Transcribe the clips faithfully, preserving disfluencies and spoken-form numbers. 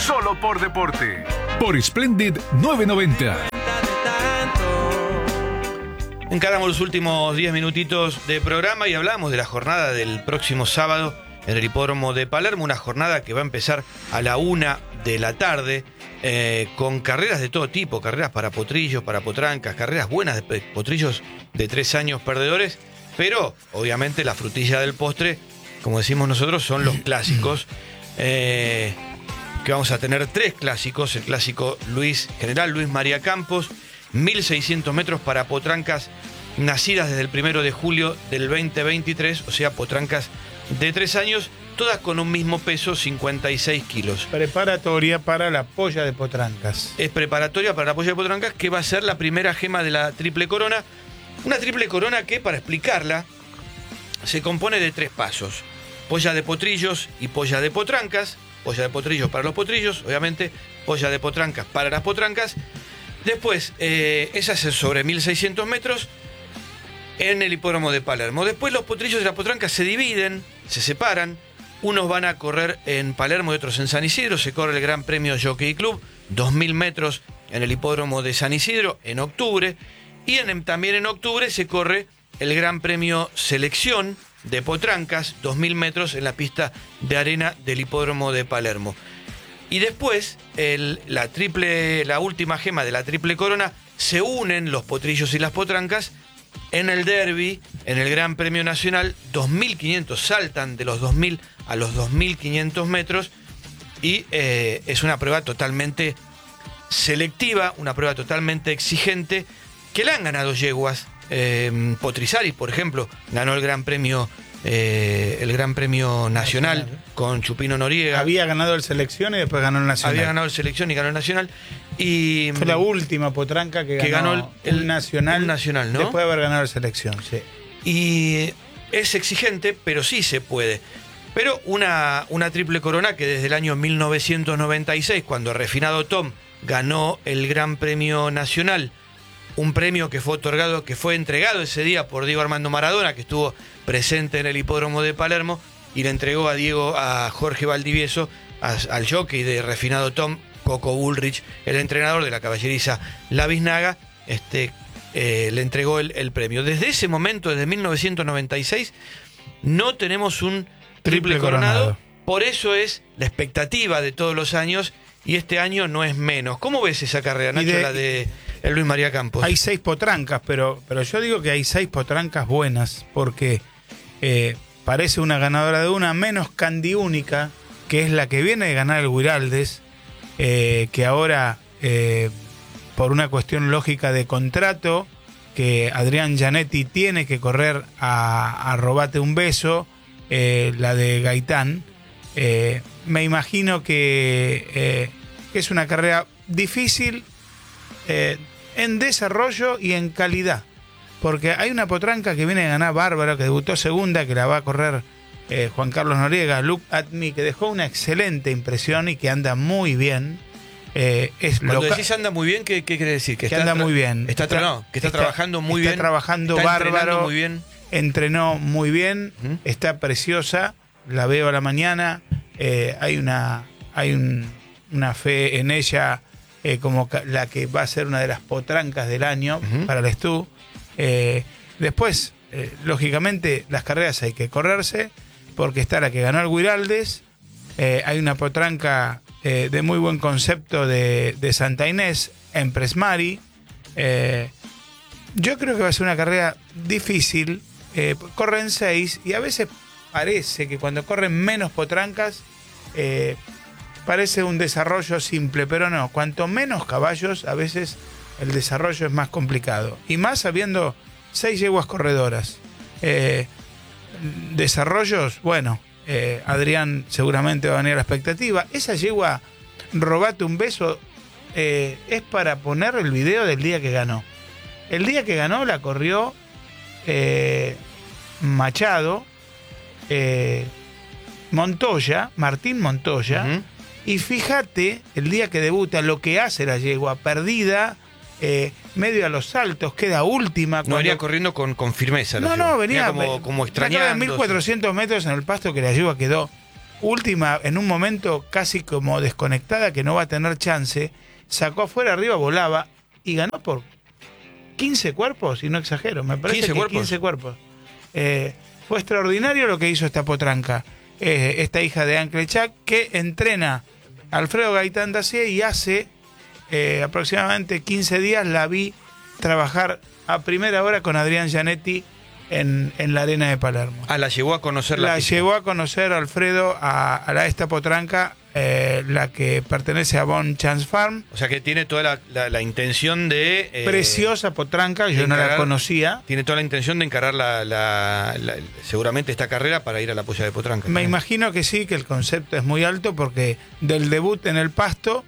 solo por deporte. Por Splendid novecientos noventa. Encaramos los últimos diez minutitos de programa y hablamos de la jornada del próximo sábado en el hipódromo de Palermo, una jornada que va a empezar a la una de la tarde eh, con carreras de todo tipo, carreras para potrillos, para potrancas, carreras buenas de potrillos de tres años perdedores, pero obviamente la frutilla del postre, como decimos nosotros, son los clásicos, eh, que vamos a tener tres clásicos, el clásico Luis General Luis María Campos, mil seiscientos metros para potrancas nacidas desde el primero de julio del veinte veintitrés, o sea, potrancas de tres años, todas con un mismo peso, cincuenta y seis kilos. Preparatoria para la polla de potrancas. Es preparatoria para la polla de potrancas, que va a ser la primera gema de la triple corona. Una triple corona que, para explicarla, se compone de tres pasos: polla de potrillos y polla de potrancas. Polla de potrillos para los potrillos, obviamente, polla de potrancas para las potrancas. Después, eh, esa es sobre mil seiscientos metros en el hipódromo de Palermo. Después los potrillos y las potrancas se dividen, se separan. Unos van a correr en Palermo y otros en San Isidro. Se corre el Gran Premio Jockey Club, dos mil metros en el hipódromo de San Isidro en octubre. Y en, también en octubre se corre el Gran Premio Selección de Potrancas, dos mil metros en la pista de arena del hipódromo de Palermo. Y después, el, la, triple, la última gema de la triple corona, se unen los potrillos y las potrancas en el derby, en el Gran Premio Nacional, dos mil quinientos, saltan de los dos mil a los dos mil quinientos metros, y eh, es una prueba totalmente selectiva, una prueba totalmente exigente, que la han ganado yeguas. Eh, Potrizari, por ejemplo, ganó el Gran Premio eh, el Gran Premio Nacional, Nacional con Chupino Noriega. Había ganado el Selección y después ganó el Nacional. Había ganado el Selección y ganó el Nacional. Y fue la última potranca que, que ganó, ganó el, el Nacional, un Nacional, ¿no? Después de haber ganado el Selección, sí. Y es exigente, pero sí se puede. Pero una, una triple corona que desde el año mil novecientos noventa y seis, cuando Refinado Tom ganó el Gran Premio Nacional, un premio que fue otorgado, que fue entregado ese día por Diego Armando Maradona, que estuvo presente en el hipódromo de Palermo, y le entregó a Diego, a Jorge Valdivieso, a, al jockey de Refinado Tom, Coco Bullrich, el entrenador de la caballeriza La Biznaga, este, eh, le entregó el, el premio. Desde ese momento, desde mil novecientos noventa y seis, no tenemos un triple, triple coronado. coronado. Por eso es la expectativa de todos los años, y este año no es menos. ¿Cómo ves esa carrera, Nacho, de, la de el Luis María Campos? Hay seis potrancas, pero, pero yo digo que hay seis potrancas buenas, porque eh, parece una ganadora de una, menos candiúnica, que es la que viene de ganar el Guiraldes, eh, que ahora, eh, por una cuestión lógica de contrato, que Adrián Gianetti tiene que correr a, a Robate un beso, eh, la de Gaitán. Eh, me imagino que, eh, que es una carrera difícil, eh, en desarrollo y en calidad, porque hay una potranca que viene a ganar bárbaro, que debutó segunda, que la va a correr eh, Juan Carlos Noriega, Look at Me, que dejó una excelente impresión y que anda muy bien. Eh, es Cuando loca- decís anda muy bien, ¿qué, qué quiere decir? Que, que anda muy bien. Está, está, no, que está, está trabajando muy está bien. Trabajando está bárbaro. Muy bien. Entrenó muy bien. ¿Mm? Está preciosa. La veo a la mañana. Eh, hay una, hay un, una fe en ella, eh, como ca- la que va a ser una de las potrancas del año uh-huh. para el Estú. Eh, después, eh, lógicamente, las carreras hay que correrse, porque está la que ganó el Guiraldes. Eh, hay una potranca eh, de muy buen concepto de, de Santa Inés, Empress Mari. Eh, yo creo que va a ser una carrera difícil. Eh, corren seis y a veces parece que cuando corren menos potrancas eh, parece un desarrollo simple, pero no. Cuanto menos caballos, a veces el desarrollo es más complicado. Y más habiendo seis yeguas corredoras. Eh, desarrollos, bueno... Eh, Adrián seguramente va a venir a la expectativa. Esa yegua, Robate un beso, eh, es para poner el video del día que ganó. El día que ganó la corrió eh, Machado, eh, Montoya, Martín Montoya, uh-huh. y fíjate el día que debuta lo que hace la yegua, perdida, eh, medio a los saltos, queda última. No cuando... venía corriendo con, con firmeza. No, no, venía, venía como, como extrañando. mil cuatrocientos metros en el pasto que la yegua quedó última, en un momento casi como desconectada, que no va a tener chance, sacó afuera, arriba, volaba y ganó por quince cuerpos, y no exagero, me parece quince que cuerpos. quince cuerpos. Eh, fue extraordinario lo que hizo esta potranca, eh, esta hija de Anclechak, que entrena a Alfredo Gaitán Dacier y hace eh, aproximadamente quince días la vi trabajar a primera hora con Adrián Gianetti en, en la arena de Palermo. Ah, la llevó a conocer la La pista. llevó a conocer Alfredo a, a la, esta potranca, eh, la que pertenece a Bon Chance Farm. O sea que tiene toda la, la- la intención de... eh, Preciosa potranca, yo no la encarar- conocía. Tiene toda la intención de encarar la, la- la- seguramente esta carrera para ir a la polla de Potranca. Me ¿no? imagino que sí, que el concepto es muy alto, porque del debut en el Pasto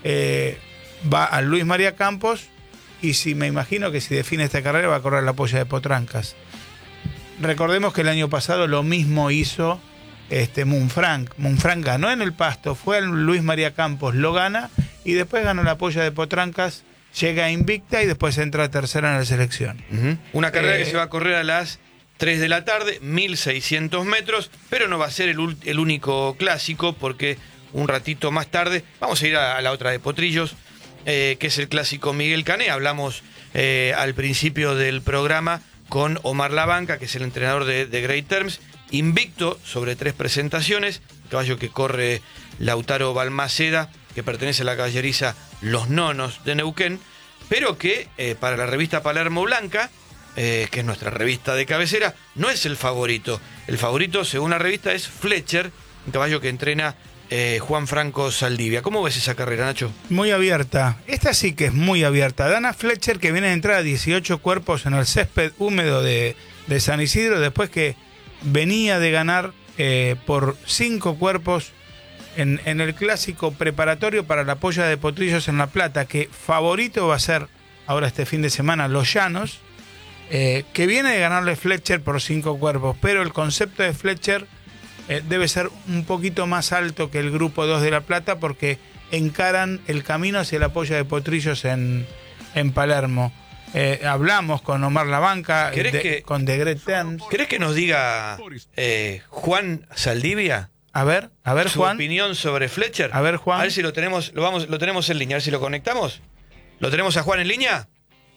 eh, va a Luis María Campos, y si me imagino que si define esta carrera va a correr la polla de Potrancas. Recordemos que el año pasado lo mismo hizo este Moonfranc. Moonfranc ganó en el Pasto, fue al Luis María Campos, lo gana, y después ganó la polla de Potrancas, llega invicta y después entra tercera en la selección. Ujú. Una carrera Eh, que se va a correr a las tres de la tarde, mil seiscientos metros, pero no va a ser el, ul- el único clásico, porque un ratito más tarde vamos a ir a, a la otra de Potrillos, eh, que es el clásico Miguel Cané. Hablamos eh, al principio del programa con Omar Labanca, que es el entrenador de, de Great Terms, invicto sobre tres presentaciones, caballo que corre Lautaro Balmaceda, que pertenece a la caballeriza Los Nonos de Neuquén, pero que eh, para la revista Palermo Blanca, eh, que es nuestra revista de cabecera, no es el favorito. El favorito, según la revista, es Fletcher, un caballo que entrena eh, Juan Franco Saldivia. ¿Cómo ves esa carrera, Nacho? Muy abierta. Esta sí que es muy abierta. Dana Fletcher, que viene de entrar a dieciocho cuerpos en el césped húmedo de, de San Isidro, después que venía de ganar eh, por cinco cuerpos en, en el clásico preparatorio para la polla de Potrillos en La Plata, que favorito va a ser ahora este fin de semana Los Llanos, eh, que viene de ganarle Fletcher por cinco cuerpos, pero el concepto de Fletcher eh, debe ser un poquito más alto que el grupo dos de La Plata, porque encaran el camino hacia la polla de Potrillos en, en Palermo. Eh, hablamos con Omar Labanca, ¿Querés de- que- con The Great Terms. ¿Querés que nos diga eh, Juan Saldivia A ver, a ver, su Juan. opinión sobre Fletcher? A ver, Juan. A ver si lo tenemos, lo vamos, lo tenemos en línea, a ver si lo conectamos. ¿Lo tenemos a Juan en línea?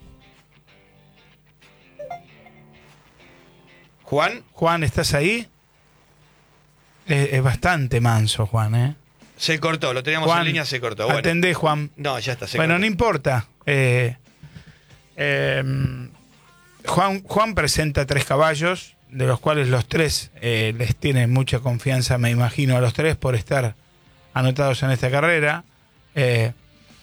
Juan, Juan, ¿estás ahí? Es, es bastante manso, Juan, ¿eh? se cortó, lo teníamos Juan, en línea, se cortó. Bueno, atendé, Juan. no, ya está, se Bueno, cortó. no importa. Eh, eh, Juan, Juan presenta tres caballos, de los cuales los tres eh, les tiene mucha confianza, me imagino, a los tres por estar anotados en esta carrera. Eh,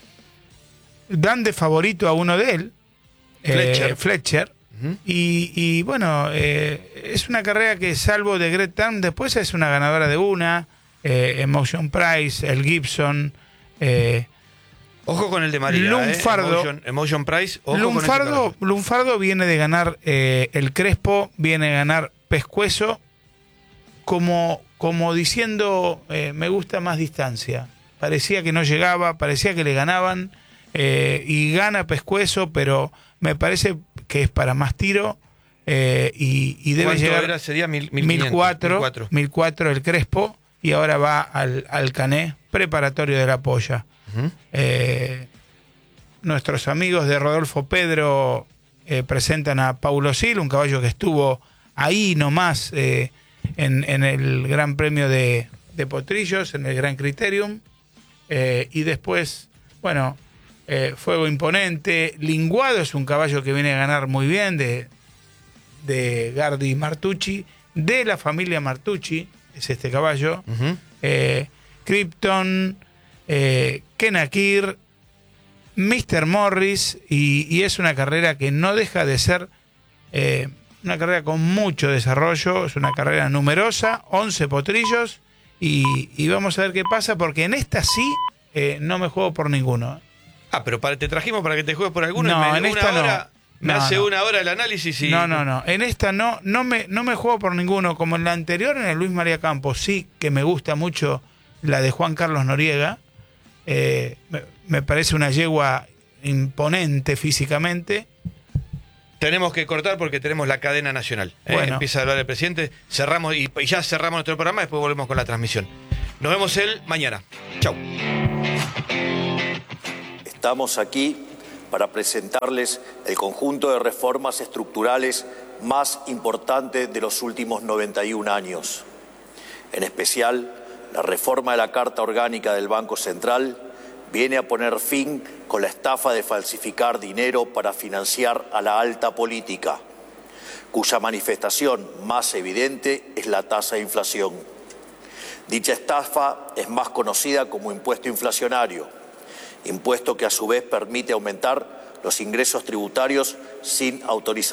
dan de favorito a uno de él, eh, Fletcher. Fletcher. Ujú. Y, y, bueno, eh, es una carrera que, salvo de Great Term, después es una ganadora de una, eh, Emotion Price, el Gibson, eh, Ojo con el de María, Lunfardo. eh. Emotion, Emotion Price. Ojo Lunfardo, con ese Lunfardo viene de ganar eh, el Crespo, viene de ganar Pescuezo, como, como diciendo, eh, me gusta más distancia. Parecía que no llegaba, parecía que le ganaban, eh, y gana Pescuezo, pero me parece que es para más tiro, eh, y, y debe ¿Cuánto llegar era? Sería mil, mil mil quinientos, cuatro, mil cuatro. mil cuatro el Crespo, y ahora va al, al Cané, preparatorio de la polla. Ujú. Eh, nuestros amigos de Rodolfo Pedro eh, presentan a Paulo Sil, un caballo que estuvo ahí nomás eh, en, en el Gran Premio de, de Potrillos, en el Gran Criterium. Eh, y después, bueno, eh, Fuego Imponente. Linguado es un caballo que viene a ganar muy bien, de, de Gardi Martucci, de la familia Martucci, es este caballo. Ujú. Eh, Krypton, eh, Kenakir, mister Morris, y, y es una carrera que no deja de ser eh, una carrera con mucho desarrollo, es una carrera numerosa, once potrillos, y, y vamos a ver qué pasa, porque en esta sí eh, no me juego por ninguno. Ah, pero para, te trajimos para que te juegues por alguno. No, y me, en una esta no. hora, Me No, hace no. una hora el análisis y... No, no, no. En esta no, no me, no me juego por ninguno. Como en la anterior, en el Luis María Campos, sí que me gusta mucho la de Juan Carlos Noriega. Eh, me, me parece una yegua imponente físicamente. Tenemos que cortar porque tenemos la cadena nacional. ¿eh? Bueno. Empieza a hablar el presidente, cerramos y, y ya cerramos nuestro programa, después volvemos con la transmisión. Nos vemos el mañana. Chau. Estamos aquí para presentarles el conjunto de reformas estructurales más importante de los últimos noventa y un años. En especial, la reforma de la Carta Orgánica del Banco Central viene a poner fin con la estafa de falsificar dinero para financiar a la alta política, cuya manifestación más evidente es la tasa de inflación. Dicha estafa es más conocida como impuesto inflacionario, impuesto que a su vez permite aumentar los ingresos tributarios sin autorización.